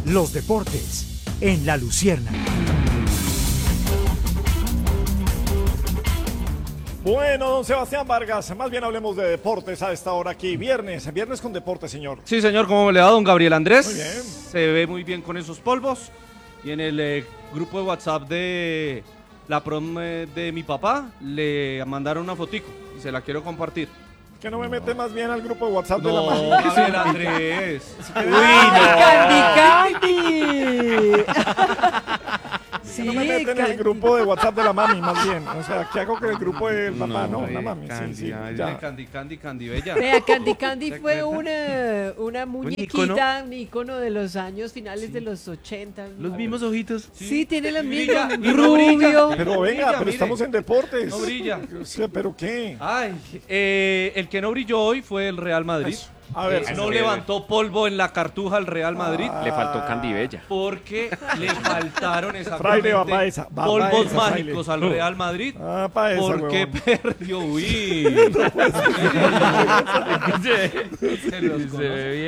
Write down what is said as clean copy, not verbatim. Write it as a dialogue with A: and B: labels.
A: los deportes en La Luciérnaga.
B: Bueno, don Sebastián Vargas, más bien hablemos de deportes a esta hora aquí. Viernes con deportes, señor.
C: Sí, señor, ¿cómo le va, don Gabriel Andrés?
B: Muy bien.
C: Se ve muy bien con esos polvos. Y en el grupo de WhatsApp de la prom de mi papá, le mandaron una fotico y se la quiero compartir.
B: Que no me mete más bien al grupo de WhatsApp de la
C: No,
B: mami.
C: Gabriel Andrés.
D: Candy.
B: Que no me mete en el grupo de WhatsApp de la mami, más bien. O sea, ¿qué hago con el grupo del papá? No, la mami.
C: Candy,
B: Sí,
C: ya.
B: ya.
C: Candy, bella.
D: Vea, Candy fue
C: ¿Se
D: una muñequita, un ícono de los años finales de los 80.
E: Los mismos ojitos.
D: Sí, tiene los
C: Brilla,
D: mismos.
C: y no brilla.
D: Rubio.
B: Pero venga,
C: brilla,
B: pero
C: mire.
B: estamos en deportes.
C: No brilla.
B: O sea, ¿pero qué?
C: Ay, el que no brilló hoy fue el Real Madrid.
B: Eso. A ver,
C: No
B: señor.
C: levantó polvo en la cartuja al Real Madrid.
E: Le faltó Candy Bella.
C: Porque le faltaron
B: Fraile, va pa'
C: exactamente
B: esa, va
C: polvos
B: esa,
C: mágicos
B: Fraile.
C: al Real Madrid.
B: Ah, pa' esa,
C: Porque
B: huevón.
C: perdió. Uy. Se los
E: Se
C: conozco.
E: ve bien.